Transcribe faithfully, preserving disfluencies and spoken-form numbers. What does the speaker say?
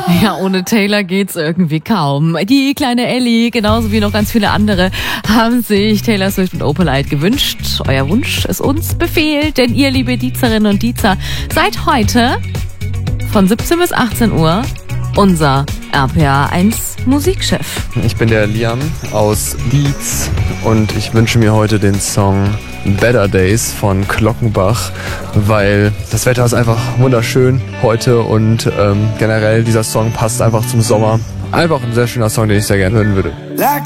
Ja, ohne Taylor geht's irgendwie kaum. Die kleine Ellie, genauso wie noch ganz viele andere, haben sich Taylor Swift und Opalite gewünscht. Euer Wunsch ist uns Befehl, denn ihr, liebe Diezerinnen und Diezer, seid heute von siebzehn bis achtzehn Uhr unser R P A eins Musikchef. Ich bin der Liam aus Dietz und ich wünsche mir heute den Song Better Days von Glockenbach, weil das Wetter ist einfach wunderschön heute und ähm, generell dieser Song passt einfach zum Sommer. Einfach ein sehr schöner Song, den ich sehr gerne hören würde. Like